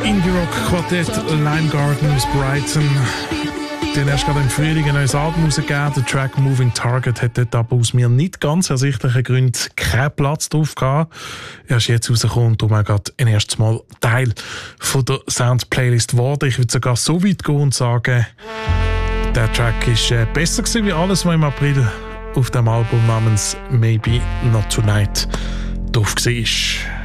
Indie-Rock-Quartett Lime Garden aus Brighton. Die haben erst gerade im Frühling ein neues Album rausgegeben. Der Track Moving Target hat dort aber aus mir nicht ganz ersichtlichen Gründen keinen Platz drauf gehabt. Er ist jetzt rausgekommen und darum auch gerade ein erstes Mal Teil von der Sound-Playlist geworden. Ich würde sogar so weit gehen und sagen, der Track ist besser gewesen wie alles, was im April auf dem Album namens Maybe Not Tonight drauf war.